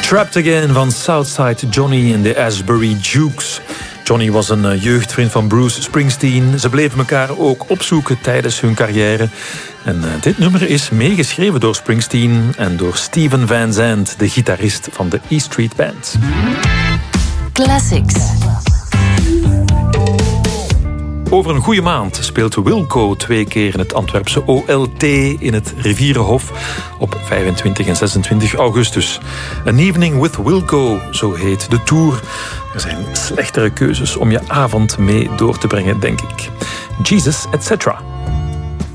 Trapped Again van Southside Johnny en de Asbury Jukes. Johnny was een jeugdvriend van Bruce Springsteen. Ze bleven elkaar ook opzoeken tijdens hun carrière. En dit nummer is meegeschreven door Springsteen en door Steven Van Zandt, de gitarist van de E Street Band. Classics. Over een goede maand speelt Wilco 2 keer in het Antwerpse OLT in het Rivierenhof op 25 en 26 augustus. An Evening with Wilco, zo heet de tour. Er zijn slechtere keuzes om je avond mee door te brengen, denk ik. Jesus, etc.